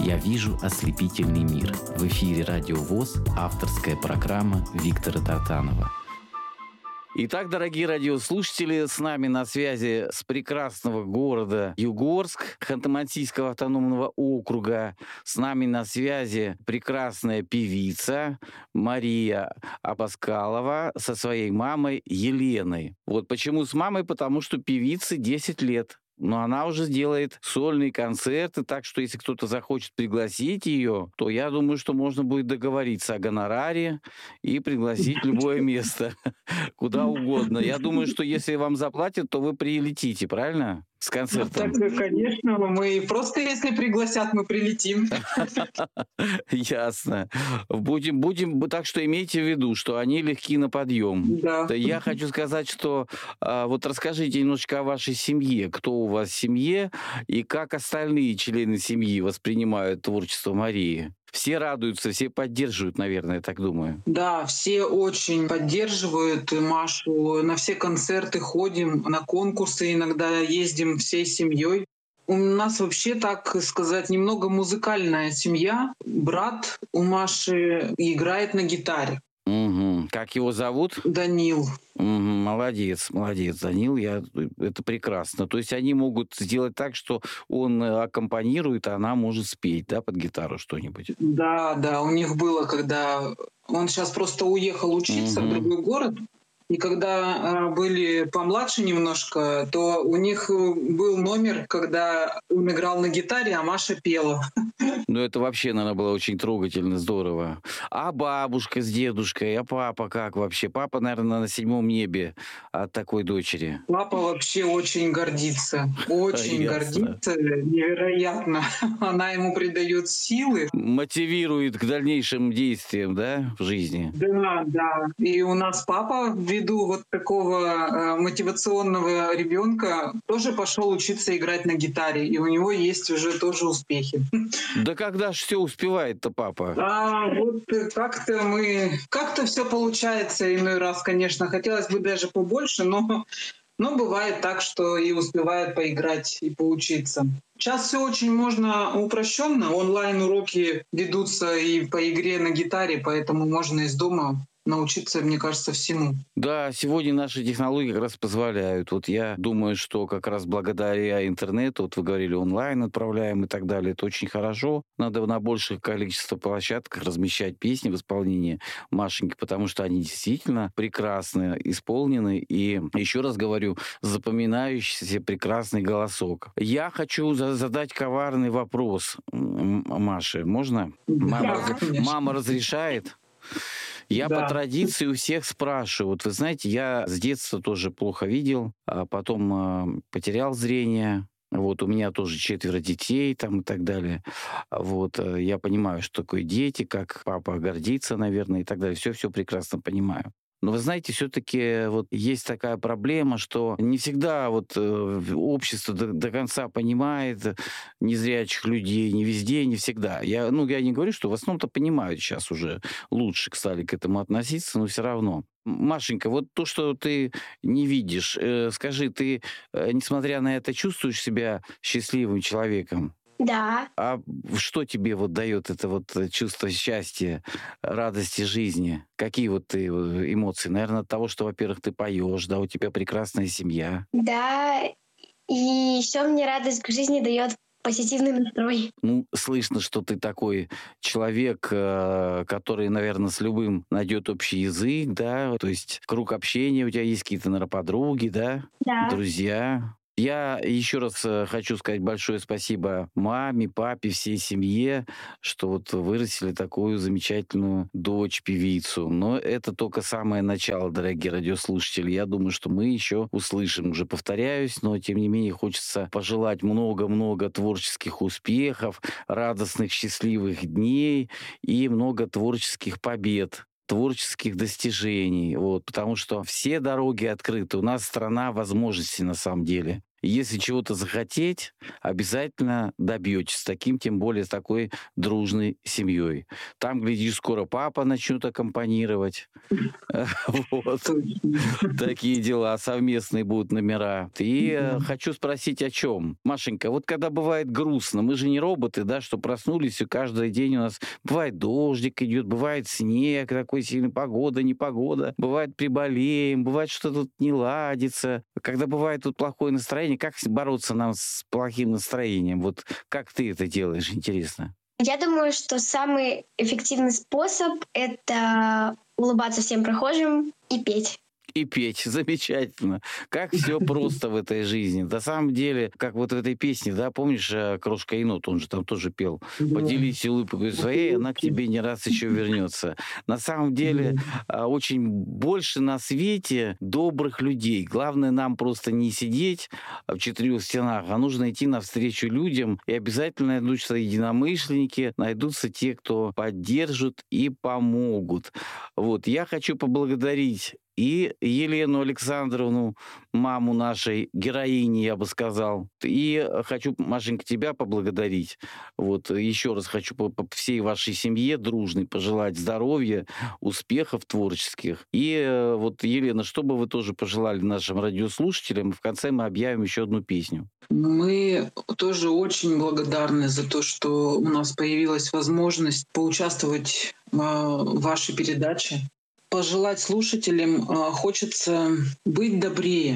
Я вижу ослепительный мир. В эфире Радио ВОС, авторская программа Виктора Тартанова. Итак, дорогие радиослушатели, с нами на связи с прекрасного города Югорск, Ханты-Мансийского автономного округа. С нами на связи прекрасная певица Мария Абаскалова со своей мамой Еленой. Вот почему с мамой? Потому что певице 10 лет. Но она уже делает сольные концерты, так что если кто-то захочет пригласить ее, то я думаю, что можно будет договориться о гонораре и пригласить любое место, куда угодно. Я думаю, что если вам заплатят, то вы прилетите, правильно? С концертом. Так, конечно, мы просто если пригласят, мы прилетим. Ясно. Будем, так что имейте в виду, что они легки на подъем. Да. Я хочу сказать, что вот расскажите немножечко о вашей семье. Кто у вас в семье и как остальные члены семьи воспринимают творчество Марии? Все радуются, все поддерживают, наверное, я так думаю. Да, все очень поддерживают Машу. На все концерты ходим, на конкурсы иногда ездим всей семьей. У нас вообще, так сказать, немного музыкальная семья. Брат у Маши играет на гитаре. Угу. Как его зовут? Данил. Угу. Молодец, Данил, это прекрасно. То есть они могут сделать так, что он аккомпанирует, а она может спеть, да, под гитару что-нибудь? Да, у них было, когда он сейчас просто уехал учиться в другой город. И когда были помладше немножко, то у них был номер, когда он играл на гитаре, а Маша пела. Ну, это вообще, наверное, было очень трогательно, здорово. А бабушка с дедушкой, а папа как вообще? Папа, наверное, на 7 небе от такой дочери. Папа вообще очень гордится. Очень гордится. Невероятно. Она ему придает силы. Мотивирует к дальнейшим действиям, да, в жизни? Да. И у нас папа, ввиду вот такого мотивационного ребенка, тоже пошел учиться играть на гитаре. И у него есть уже тоже успехи. Да когда ж все успевает-то папа? Вот как-то все получается иной раз, конечно. Хотелось бы даже побольше, но бывает так, что и успевает поиграть и поучиться. Сейчас все очень можно упрощенно. Онлайн-уроки ведутся и по игре на гитаре, поэтому можно из дома научиться, мне кажется, всему. Да, сегодня наши технологии как раз позволяют. Вот я думаю, что как раз благодаря интернету, вот вы говорили, онлайн отправляем и так далее, это очень хорошо. Надо на большее количество площадках размещать песни в исполнении Машеньки, потому что они действительно прекрасно исполнены. И еще раз говорю, запоминающийся прекрасный голосок. Я хочу задать коварный вопрос Маше. Можно? Мама разрешает? Я по традиции у всех спрашиваю. Вот вы знаете, я с детства тоже плохо видел, а потом потерял зрение. Вот у меня тоже 4 детей там и так далее. Вот я понимаю, что такое дети, как папа гордится, наверное, и так далее. Все прекрасно понимаю. Но вы знаете, все-таки вот есть такая проблема, что не всегда вот общество до конца понимает незрячих людей, не везде, не всегда. Я не говорю, что в основном-то понимают сейчас уже лучше стали к этому относиться, но все равно. Машенька, вот то, что ты не видишь, скажи, ты, несмотря на это, чувствуешь себя счастливым человеком? Да. А что тебе вот дает это вот чувство счастья, радости жизни? Какие вот ты эмоции? Наверное, от того, что, во-первых, ты поешь, да, у тебя прекрасная семья. Да, и еще мне радость к жизни дает позитивный настрой. Слышно, что ты такой человек, который, наверное, с любым найдет общий язык, да, то есть круг общения у тебя есть какие-то, наверное, подруги, да, друзья. Я еще раз хочу сказать большое спасибо маме, папе, всей семье, что вот вырастили такую замечательную дочь-певицу. Но это только самое начало, дорогие радиослушатели. Я думаю, что мы еще услышим, уже повторяюсь, но тем не менее хочется пожелать много-много творческих успехов, радостных, счастливых дней и много творческих побед, творческих достижений, вот, потому что все дороги открыты. У нас страна возможностей на самом деле. Если чего-то захотеть, обязательно добьетесь. С таким, тем более, с такой дружной семьей. Там, глядишь, скоро папа начнет аккомпанировать. Вот. Такие дела. Совместные будут номера. И хочу спросить, о чем? Машенька, вот когда бывает грустно, мы же не роботы, да, что проснулись, и каждый день у нас бывает дождик идет, бывает снег, такой сильный, погода, непогода, бывает приболеем, бывает что-то тут не ладится. Когда бывает тут плохое настроение, как бороться нам с плохим настроением? Вот как ты это делаешь, интересно? Я думаю, что самый эффективный способ — это улыбаться всем прохожим и петь. И петь. Замечательно. Как все просто в этой жизни. На самом деле, как вот в этой песне, да, помнишь, Крошка енот, он же там тоже пел. Поделись улыбкой своей, она к тебе не раз еще вернется. На самом деле, очень больше на свете добрых людей. Главное нам просто не сидеть в четырех стенах, а нужно идти навстречу людям, и обязательно найдутся единомышленники, найдутся те, кто поддержат и помогут. Вот. Я хочу поблагодарить и Елену Александровну, маму нашей героини, я бы сказал. И хочу, Машенька, тебя поблагодарить. Вот еще раз хочу по всей вашей семье дружной пожелать здоровья, успехов творческих. И вот, Елена, что бы вы тоже пожелали нашим радиослушателям? И в конце мы объявим еще одну песню. Мы тоже очень благодарны за то, что у нас появилась возможность поучаствовать в вашей передаче. Пожелать слушателям хочется быть добрее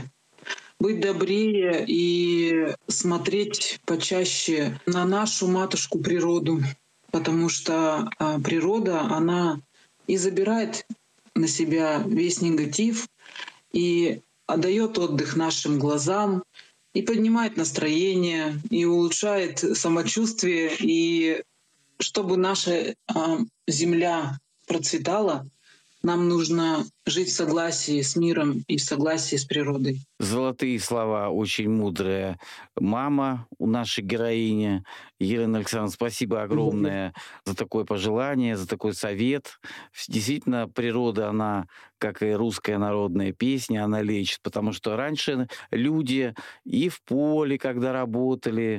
и смотреть почаще на нашу матушку природу, потому что природа, она и забирает на себя весь негатив и отдает отдых нашим глазам, и поднимает настроение, и улучшает самочувствие. И чтобы наша земля процветала, нам нужно жить в согласии с миром и в согласии с природой. Золотые слова, очень мудрая мама у нашей героини. Елена Александровна, спасибо огромное за такое пожелание, за такой совет. Действительно, природа, она, как и русская народная песня, она лечит, потому что раньше люди и в поле, когда работали,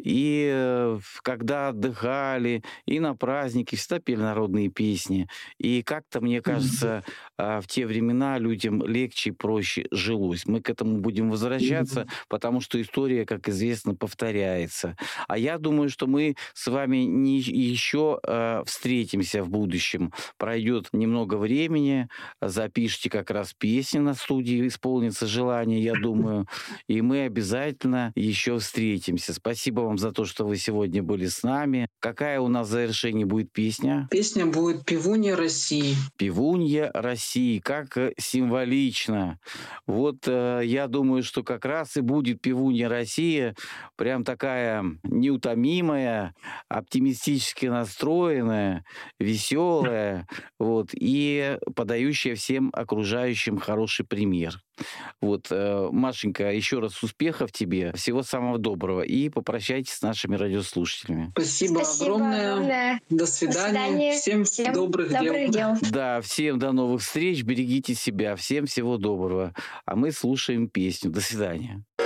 и когда отдыхали, и на праздники всегда пели народные песни. И как-то, мне кажется, в те времена людям легче и проще жилось. Мы к этому будем возвращаться, потому что история, как известно, повторяется. А я думаю, что мы с вами еще встретимся в будущем. Пройдет немного времени, запишите как раз песни на студии, исполнится желание, я думаю, и мы обязательно еще встретимся. Спасибо вам за то, что вы сегодня были с нами. Какая у нас в завершении будет песня? Песня будет «Певунья России». «Певунья России». Как символично. Вот я думаю, что как раз и будет «Певунья России», прям такая неутомимая, оптимистически настроенная, веселая, вот, и подающая всем окружающим хороший пример. Вот, Машенька, еще раз успехов тебе, всего самого доброго, и попрощайтесь с нашими радиослушателями. Спасибо огромное. До свидания. Всем добрых дел. Да, всем до новых встреч, берегите себя, всем всего доброго. А мы слушаем песню. До свидания.